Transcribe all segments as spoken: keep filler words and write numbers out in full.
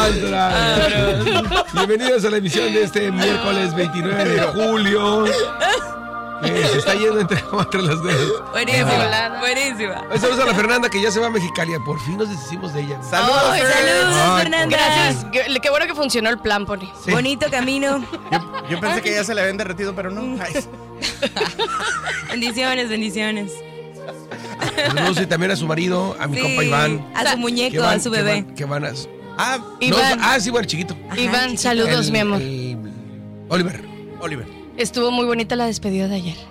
Santoral. Bienvenidos a la emisión de este miércoles veintinueve de julio. Eh, se está yendo entre, entre los dedos. Buenísima, buenísima. Saludos a la Fernanda que ya se va a Mexicalia. Por fin nos deshicimos de ella. Saludos, oh, saludos, Ay, Fernanda. Gracias. Qué, qué bueno que funcionó el plan, Poli. Sí. Bonito camino. Yo, yo pensé que ya se le habían derretido, pero no. Ay. Bendiciones, bendiciones. Saludos y también a su marido, a mi sí, compa Iván. A su muñeco, van, a su bebé. Que van, que van a... Ah, Iván. No, ah, sí, bueno, chiquito. Ajá, Iván, chiquito. Saludos, el, mi amor. El, Oliver. Oliver. Estuvo muy bonita la despedida de ayer.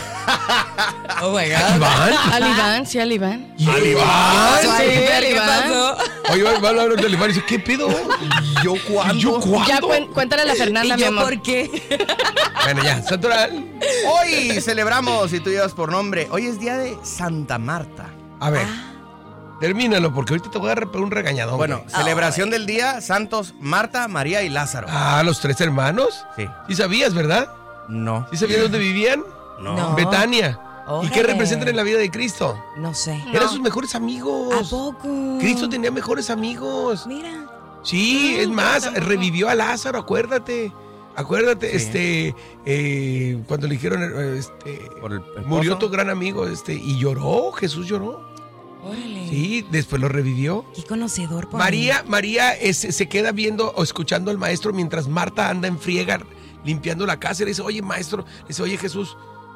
Oh my God. ¿Iván? Al Iván, sí, al Iván. ¿Y al Iván? Sí, al ¿Qué Iván. pasó? Oye, va a hablar del Iván y dice, ¿qué pedo? ¿Y yo cuándo? ¿Y yo cuándo? Ya cuen, cuéntale a la Fernanda, ¿Y mi yo amor. por qué? Bueno, ya, Santoral. Hoy celebramos, y tú llevas por nombre, hoy es día de Santa Marta. A ver, termínalo, porque ahorita te voy a dar un regañadón. Bueno, güey. celebración oh, del día, santos Marta, María y Lázaro. Ah, ¿los tres hermanos? Sí. ¿Sí sabías, verdad? No. ¿Sí sabías dónde vivían? No. No. Betania. Órale. ¿Y qué representan en la vida de Cristo? No sé. No. Eran sus mejores amigos. ¿A poco? Cristo tenía mejores amigos. Mira. Sí, Mm, es más, tampoco. revivió a Lázaro, acuérdate. Acuérdate, Sí. este, eh, cuando le dijeron, eh, este, Por el- el murió pozo. tu gran amigo, este, y lloró, Jesús lloró. Órale. Sí, después lo revivió. Qué conocedor, por María, María es- se queda viendo o escuchando al maestro mientras Marta anda en friega limpiando la casa y le dice, oye maestro, le dice, oye Jesús,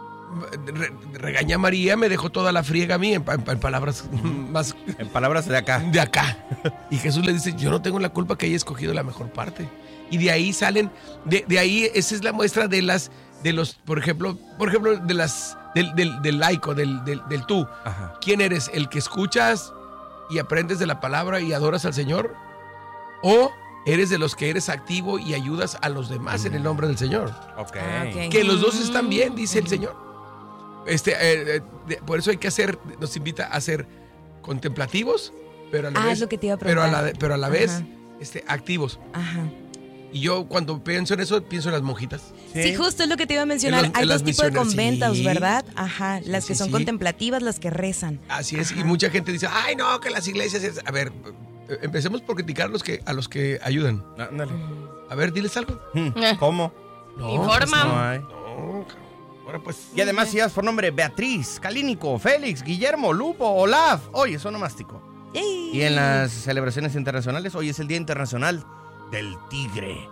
re- regaña a María, me dejó toda la friega a mí, en, pa- en palabras más En palabras de acá. de acá. Y Jesús le dice, yo no tengo la culpa que haya escogido la mejor parte. Y de ahí salen, de, de ahí, esa es la muestra de las, de los, por ejemplo, por ejemplo, de las, del, del, del laico, del, del, del tú. Ajá. ¿Quién eres? ¿El que escuchas y aprendes de la palabra y adoras al Señor? ¿O eres de los que eres activo y ayudas a los demás en el nombre del Señor? Ok. Ah, ok. Que los dos están bien, dice el Señor. Este, eh, eh, de- por eso hay que hacer, nos invita a ser contemplativos, pero a la Ah, vez, es lo que te iba a pero a la, preguntar. pero a la Ajá. vez, este, activos. Ajá. Y yo cuando pienso en eso, pienso en las monjitas. Sí, justo es lo que te iba a mencionar. En los- Hay en dos las tipos de misiones, conventos, sí. ¿verdad? Ajá. Las Sí, que sí, son sí. contemplativas, las que rezan. Así es, y Ajá. mucha gente dice, ay no, que las iglesias es... A ver, eh, empecemos por criticar a los que, a los que ayudan. Ándale. A ver, diles algo. Hmm, Eh. ¿Cómo? No, Informa. No hay. pues, no, cabrón. Ahora pues... Y además llevas por nombre Beatriz, Calínico, Félix, Guillermo, Lupo, Olaf. Oye, eso nomástico. ¡Yay! Y en las celebraciones internacionales, hoy es el Día Internacional del Tigre.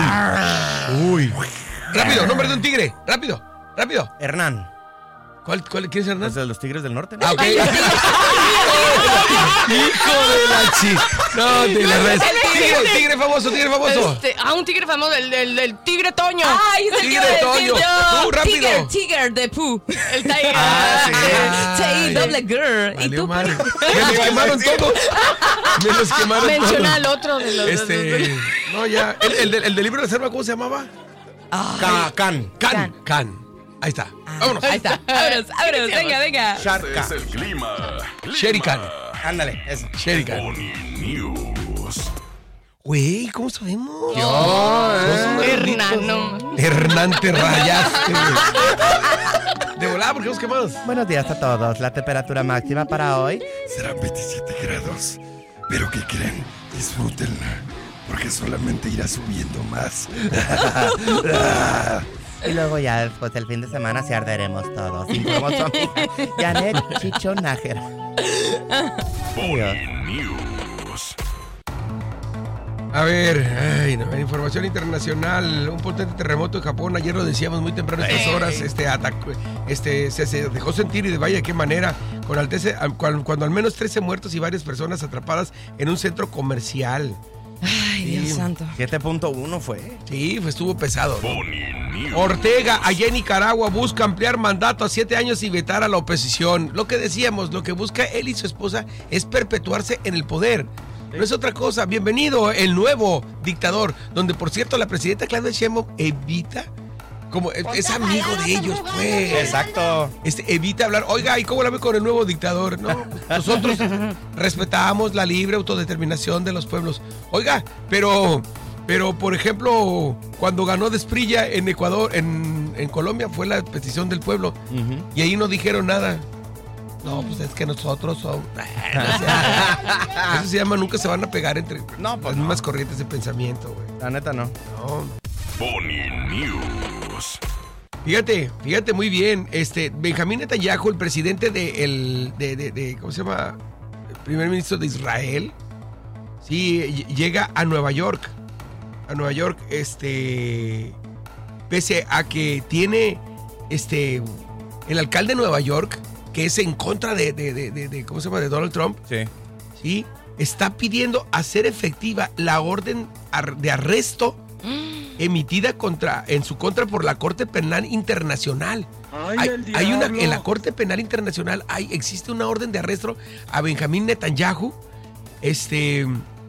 Uy. Rápido, nombre de un tigre. Rápido, rápido. Hernán. ¿Cuál, cuál quién es Hernán? ¿Es de los Tigres del Norte? ¿no? Ah, ok. Hijo de la chi. No, te la res. Tigre, tigre famoso, tigre famoso. Este, ah, un tigre famoso, el, el, el tigre Toño. ¡Ay, se Tigre te iba a decir Toño. yo! Tú, rápido. Tiger, Tiger de Pooh. El tiger. Ah, sí. Sí, Ay. doble girl. ¿Y Valió tú? madre. Me los quemaron todos. Me los quemaron Menciona al todos. otro de los. Este. No, ya. El, el, del- el del libro de la selva, ¿cómo se llamaba? Ay, Ca- Can. Can. Can. Can. Ahí está. ah, Vámonos. Ahí está. Vámonos, vámonos. Venga, venga. Sharka. Es el clima. Sherikan. Ándale, eso. Sherikan. Pony News. Güey, ¿cómo sabemos? Yo, ¿eh? Hernán, no. Hernán, te rayaste, güey. De volada, porque nos quemamos. Buenos días a todos. La temperatura máxima para hoy. Serán veintisiete grados. Pero ¿qué creen? Disfrútenla. Porque solamente irá subiendo más. Y luego ya después del fin de semana se arderemos todos. Informó su amiga Janet Chicho Nájera. Pony News. A ver, ay, no, información internacional. Un potente terremoto en Japón. Ayer lo decíamos muy temprano a estas horas. Este atacó, este se, se dejó sentir y de vaya qué manera. Con altece, cuando, cuando al menos trece muertos y varias personas atrapadas en un centro comercial. Ay, Sí. Dios santo. siete punto uno fue. Sí, pues estuvo pesado, ¿no? Pony News. Ortega, allá en Nicaragua, busca ampliar mandato a siete años y vetar a la oposición. Lo que decíamos, lo que busca él y su esposa es perpetuarse en el poder. No es otra cosa. Bienvenido, el nuevo dictador, donde, por cierto, la presidenta Claudia Sheinbaum evita, como es, es amigo de ellos, pues. Exacto. Este, evita hablar, oiga, ¿y cómo la ve con el nuevo dictador? No, nosotros respetamos la libre autodeterminación de los pueblos. Oiga, pero, pero por ejemplo, cuando ganó Desprilla en Ecuador, en, en Colombia, fue la petición del pueblo, Ujú. y ahí no dijeron nada. No, pues es que nosotros somos... Eso se llama nunca se van a pegar entre No, pues las no. mismas corrientes de pensamiento, güey. La neta no. No. Pony News. Fíjate, fíjate muy bien. Este, Benjamín Netanyahu, el presidente de, el, de, de, de- ¿cómo se llama? El primer ministro de Israel. Sí, ll- llega a Nueva York. A Nueva York, este... Pese a que tiene, este... El alcalde de Nueva York, que es en contra de, de, de, de- de- ¿cómo se llama? De Donald Trump. Sí. Sí, está pidiendo hacer efectiva la orden ar- de arresto emitida contra, en su contra por la Corte Penal Internacional. Hay, hay una, en la Corte Penal Internacional hay, existe una orden de arresto a Benjamín Netanyahu. Este.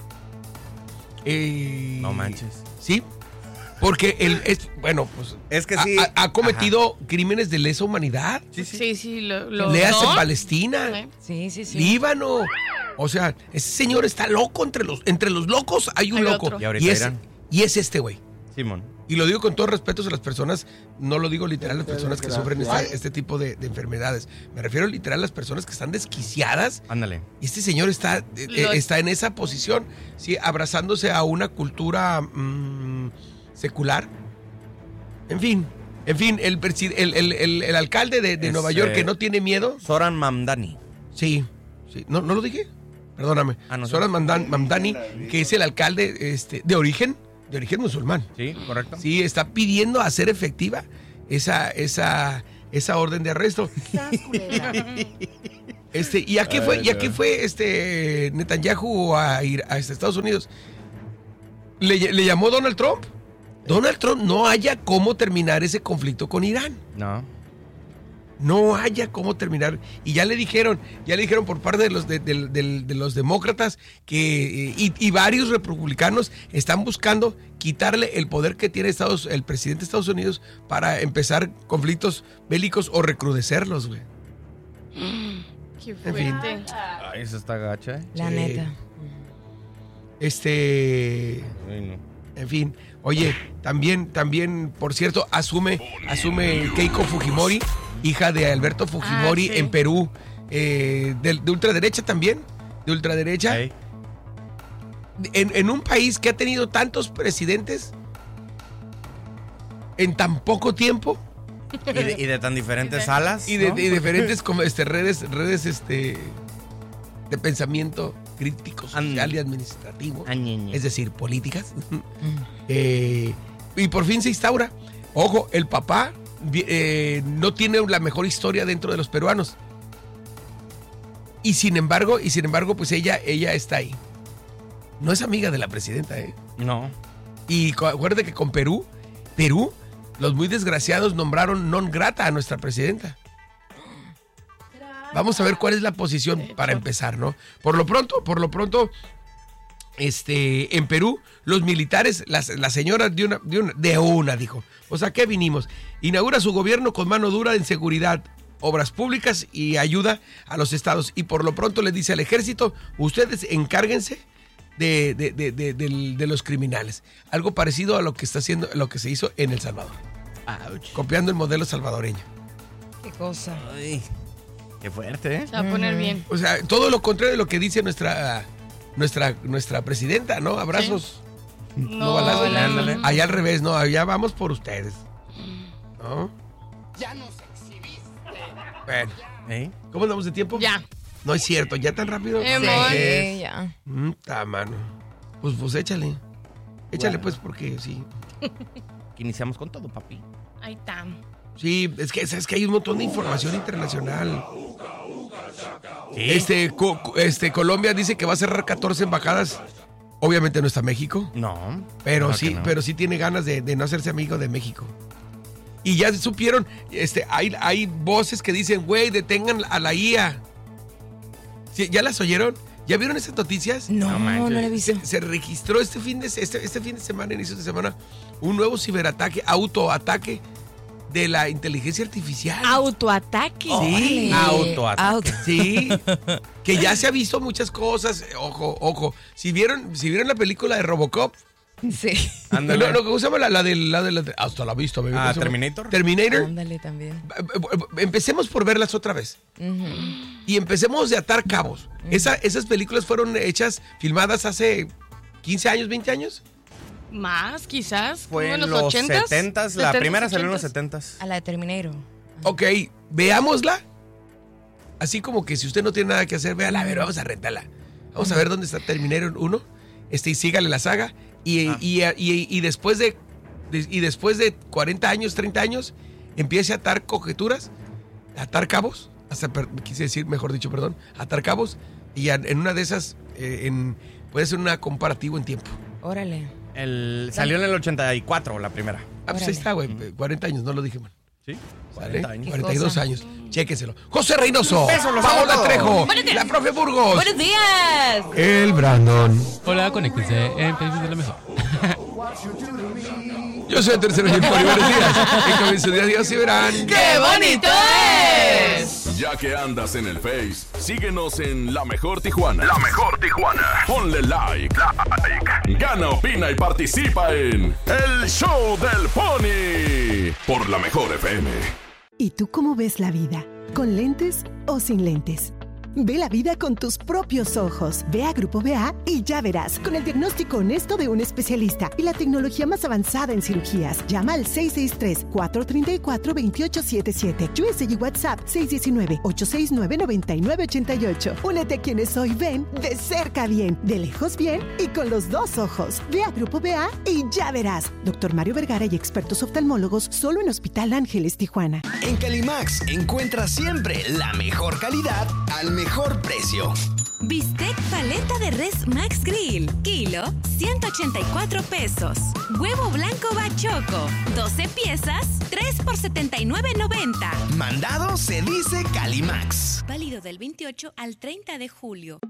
eh, No manches. Sí, porque él es, bueno, pues. Es que ha- sí. Ha, ha cometido crímenes de lesa humanidad. Sí, sí. Sí, sí, lo, lo Le hace ¿no? Palestina. Sí. Sí, sí, sí. Líbano. O sea, ese señor está loco entre los, entre los locos hay un Hay loco. otro. Y ahorita es, Irán. y es este güey. Simón. Y lo digo con todo respeto a las personas, no lo digo literal a las personas que sufren esta- este tipo de, de enfermedades. Me refiero literal a las personas que están desquiciadas. Ándale. Y este señor está, eh, eh, Lo- está en esa posición, sí, abrazándose a una cultura mm, secular. En fin, en fin, el, presi- el, el- el- el alcalde de, de Es, Nueva York eh, que no tiene miedo. Zoran Mamdani. Sí, sí. ¿No, ¿no lo dije? Perdóname. Ah, no sé. Zoran Mandan- Mamdani, que es el alcalde este, de origen, de origen musulmán. Sí, correcto. Sí, está pidiendo hacer efectiva esa, esa, esa orden de arresto. Este, ¿y a qué fue, y a qué fue este Netanyahu a ir a este Estados Unidos? ¿Le, le llamó Donald Trump? Donald Trump no haya cómo terminar ese conflicto con Irán. No. No haya cómo terminar. Y ya le dijeron, ya le dijeron por parte de los, de, de- de- de los demócratas que, eh, y, y varios republicanos están buscando quitarle el poder que tiene Estados, el presidente de Estados Unidos para empezar conflictos bélicos o recrudecerlos, güey. Qué En fin. fuerte. Ay, eso está gacha, ¿eh? La Sí. neta. Este, Ay, no. en fin, oye, también, también, por cierto, asume, asume Keiko Fujimori, hija de Alberto Fujimori Ah, sí. en Perú, eh, de, de ultraderecha también, de ultraderecha. Ahí. En, en un país que ha tenido tantos presidentes en tan poco tiempo Y de, y de tan diferentes salas. y de, ¿no? de diferentes como este redes redes este de pensamiento crítico, social y administrativo, Ah, ñe, ñe. es decir, políticas. Eh, y por fin se instaura. Ojo, el papá vi- eh, no tiene la mejor historia dentro de los peruanos. Y sin embargo, y sin embargo, pues ella, ella está ahí. No es amiga de la presidenta, ¿eh? No. Y co- acuérdate que con Perú, Perú, los muy desgraciados nombraron non grata a nuestra presidenta. Vamos a ver cuál es la posición para empezar, ¿no? Por lo pronto, por lo pronto, este, en Perú, los militares, las- la señora de una, de una, de una dijo, o sea, ¿qué vinimos? Inaugura su gobierno con mano dura en seguridad, obras públicas y ayuda a los estados. Y por lo pronto le dice al ejército, ustedes encárguense de, de, de, de, del- de los criminales. Algo parecido a lo que está haciendo, lo que se hizo en El Salvador. Copiando el modelo salvadoreño. Qué cosa. Ay, qué fuerte, ¿eh? Se va a poner bien. O sea, todo lo contrario de lo que dice nuestra nuestra nuestra presidenta, ¿no? Abrazos. No, balazos. no, Ándale. no. Allá al revés, no, allá vamos por ustedes. ¿No? Ya nos exhibiste. Bueno, ¿Eh? ¿cómo andamos de tiempo? Ya. No es cierto, ya tan rápido. Eh, Sí, Amor. ya. Mm, ta mano. Pues pues échale. Échale pues porque sí. Que iniciamos con todo, papi. Ahí está. Sí, es que sabes que hay un montón de información internacional. Sí. Este, Co- Co- este Colombia dice que va a cerrar catorce embajadas. Obviamente no está México. No. Pero claro sí, que no. pero sí tiene ganas de, de no hacerse amigo de México. Y ya supieron, este, hay, hay voces que dicen, güey, detengan a la I A. ¿Sí? ¿Ya las oyeron? ¿Ya vieron esas noticias? No, No no, manches. lo he visto. Se, se registró este fin, de, este, este fin de semana, inicios de semana, un nuevo ciberataque, autoataque de la inteligencia artificial. Autoataque. Sí. Órale. Autoataque. Auto. Sí, que ya se ha visto muchas cosas. Ojo, ojo. Si vieron, si vieron la película de Robocop, Sí. Ándale. No, no, ¿cómo se llama la, la de la de la de- hasta la vista, bebé? Ah, ¿Cómo se llama? Terminator. Terminator. Ándale también. Empecemos por verlas otra vez. Ujú. Y empecemos de atar cabos. Esa- esas películas fueron hechas, filmadas hace quince años, veinte años. Más, quizás. Fue como en los ochentas, setentas. La setentas, primera salió en los ochentas. setentas. A la de Terminator. Ok, veámosla. Así como que si usted no tiene nada que hacer, véala, a ver, vamos a rentarla. Vamos a ver dónde está Terminator uno. Este, y sígale la saga. Y, Ah. y, y- y después de, de- y después de cuarenta años, treinta años, empiece a atar cojeturas, a atar cabos, hasta, per- quise decir, mejor dicho, perdón, atar cabos. Y a- en una de esas, eh, en, puede ser una comparativo en tiempo. Órale. El, salió en el ochenta y cuatro, la primera. Ah, pues ahí Órale. está, güey, cuarenta años, no lo dije mal. ¿Sí? ¿Sale? cuarenta años. cuarenta y dos cosa. años. Chéqueselo. José Reynoso. Besos, los Paola amo. Trejo. Buenos días. La profe Burgos. ¡Buenos días! El Brandon. Hola, conéctense en Facebook de la mejor. Yo soy el tercero y el Poli. Buenos días. En comienzo de Dios y verán. ¡Qué bonito es! Ya que andas en el Face, síguenos en La Mejor Tijuana. La Mejor Tijuana. Ponle like. like. Gana, opina y participa en El Show del Pony. Por La Mejor F M. ¿Y tú cómo ves la vida? ¿Con lentes o sin lentes? Ve la vida con tus propios ojos. Ve a Grupo B A y ya verás, con el diagnóstico honesto de un especialista y la tecnología más avanzada en cirugías. Llama al seis seis tres, cuatro tres cuatro, dos ocho siete siete. U S y WhatsApp seis uno nueve, ocho seis nueve, nueve nueve ocho ocho. Únete a quienes hoy ven de cerca bien, de lejos bien y con los dos ojos. Ve a Grupo B A y ya verás. Doctor Mario Vergara y expertos oftalmólogos solo en Hospital Ángeles, Tijuana. En Calimax encuentras siempre la mejor calidad al mejor precio. Bistec paleta de res Max Grill, kilo, ciento ochenta y cuatro pesos. Huevo blanco bachoco, doce piezas, tres por setenta y nueve noventa. Mandado se dice Calimax. Válido del veintiocho al treinta de julio.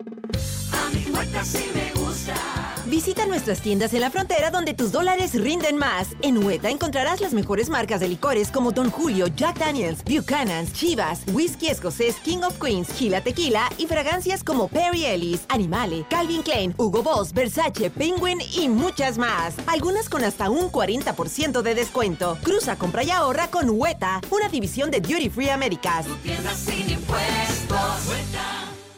A mi Hueca sí me gusta. Visita nuestras tiendas en la frontera donde tus dólares rinden más. En Hueta encontrarás las mejores marcas de licores como Don Julio, Jack Daniels, Buchanan's, Chivas, Whisky Escocés, King of Queens, Gila Tequila y fragancias como Perry Ellis, Animale, Calvin Klein, Hugo Boss, Versace, Penguin y muchas más. Algunas con hasta un cuarenta por ciento de descuento. Cruza, compra y ahorra con Hueta, una división de Duty Free Américas. Tienda sin impuestos. Hueca.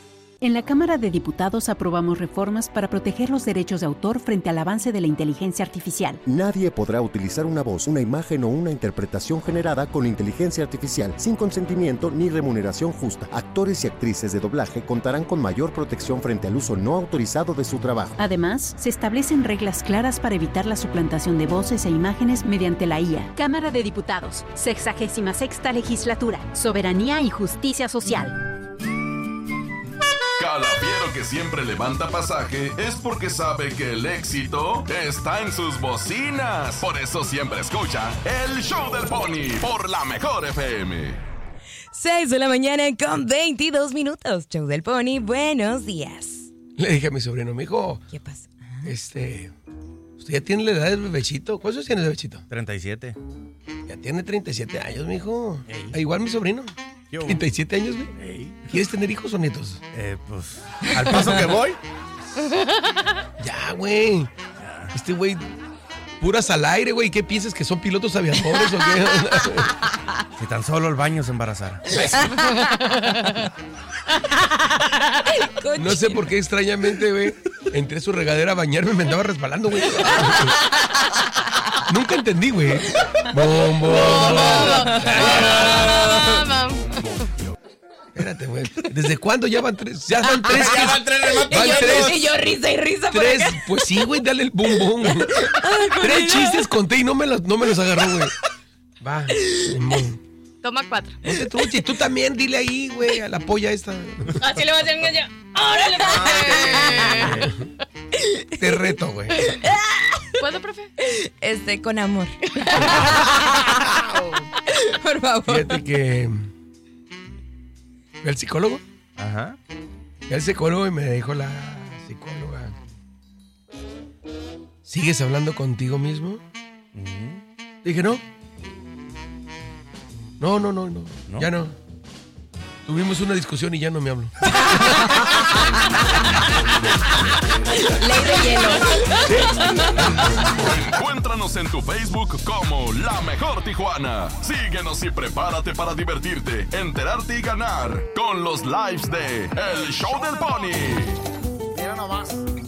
En la Cámara de Diputados aprobamos reformas para proteger los derechos de autor frente al avance de la inteligencia artificial. Nadie podrá utilizar una voz, una imagen o una interpretación generada con inteligencia artificial sin consentimiento ni remuneración justa. Actores y actrices de doblaje contarán con mayor protección frente al uso no autorizado de su trabajo. Además, se establecen reglas claras para evitar la suplantación de voces e imágenes mediante la I A. Cámara de Diputados, sexagésima sexta legislatura, soberanía y justicia social. Calafiero que siempre levanta pasaje es porque sabe que el éxito está en sus bocinas. Por eso siempre escucha El Show del Pony por La Mejor F M. seis de la mañana con veintidós minutos. Show del Pony, buenos días. Le dije a mi sobrino, mijo. ¿Qué pasa? Este. ¿Usted ya tiene la edad del bebecito? ¿Cuántos años tiene el bebecito? treinta y siete. Ya tiene treinta y siete años, mijo. Ah, igual mi sobrino. Yo. treinta y siete años, güey. ¿Quieres tener hijos o nietos? Eh, pues, al paso que voy. Ya, güey. Este güey, puras al aire, güey. ¿Qué piensas, que son pilotos aviadores o qué? Si tan solo el baño se embarazara. No sé por qué extrañamente, güey, entré a su regadera a bañarme y me andaba resbalando, güey. Nunca entendí, güey. Bom, bom, Espérate, güey. ¿Desde cuándo ya van tres? Ya van tres. Ya van tres remates. Van y, yo, tres. y yo risa y risa por Tres. acá. Pues sí, güey, dale el bum bum. Tres chistes conté y no me los, no me los agarró, güey. Va. Simón. Toma cuatro. No te truches. Y tú también dile ahí, güey, a la polla esta. Así le voy a hacer un yo. ¡Órale! Te reto, güey. ¿Puedo, profe? Este, con amor. Por favor. Fíjate que fui al psicólogo. Ajá. Fui al psicólogo y me dijo la psicóloga: ¿sigues hablando contigo mismo? Uh-huh. Dije, no. No, no, no, no, ¿No? ya no. Tuvimos una discusión y ya no me hablo. Ley de hielo. Encuéntranos en tu Facebook como La Mejor Tijuana. Síguenos y prepárate para divertirte, enterarte y ganar con los lives de El Show del Pony. Mira nomás.